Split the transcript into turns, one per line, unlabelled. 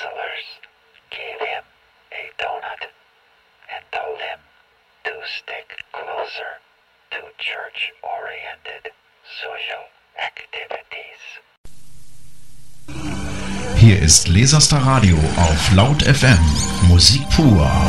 counselors gave him a donut and told him to stick closer to church-oriented social activities.
Hier ist Laserstar Radio auf Laut FM. Musik pur.